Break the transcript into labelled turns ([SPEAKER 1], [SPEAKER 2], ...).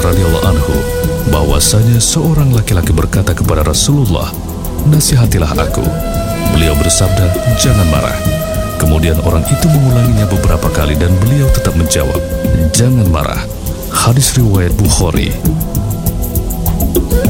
[SPEAKER 1] radhiyallahu anhu bahwasanya seorang laki-laki berkata kepada Rasulullah, "Nasihatilah aku." Beliau bersabda, "Jangan marah." Kemudian orang itu mengulanginya beberapa kali dan beliau tetap menjawab, "Jangan marah." Hadis riwayat Bukhari.